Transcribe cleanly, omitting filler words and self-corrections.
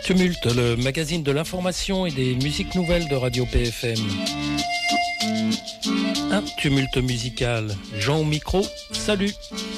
Tumulte, le magazine de l'information et des musiques nouvelles de Radio PFM. Un tumulte musical. Jean au micro, salut.